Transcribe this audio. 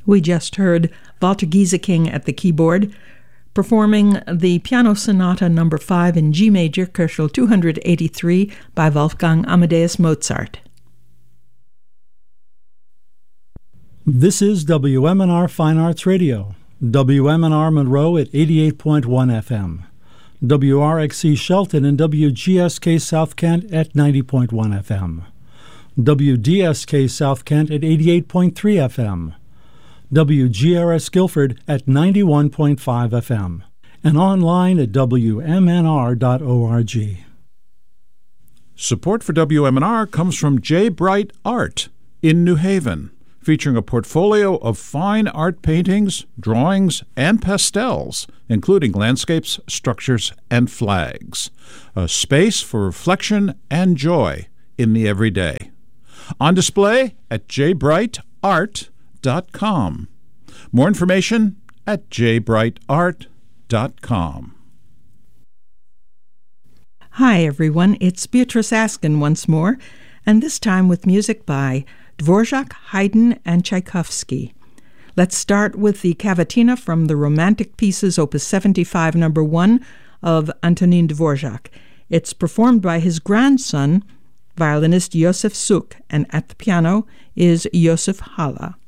We just heard Walter Gieseking at the keyboard, performing the Piano Sonata No. 5 in G major, Köchel 283, by Wolfgang Amadeus Mozart. This is WMNR Fine Arts Radio, WMNR Monroe at 88.1 FM, WRXC Shelton and WGSK South Kent at 90.1 FM, WDSK South Kent at 88.3 FM, WGRS Guilford at 91.5 FM, and online at WMNR.org. Support for WMNR comes from J. Bright Art in New Haven, featuring a portfolio of fine art paintings, drawings, and pastels, including landscapes, structures, and flags. A space for reflection and joy in the everyday. On display at jbrightart.com. More information at jbrightart.com. Hi, everyone. It's Beatrice Askin once more, and this time with music by Dvorak, Haydn, and Tchaikovsky. Let's start with the cavatina from the Romantic Pieces, Opus 75, No. 1 of Antonin Dvorak. It's performed by his grandson, violinist Josef Suk, and at the piano is Josef Haller.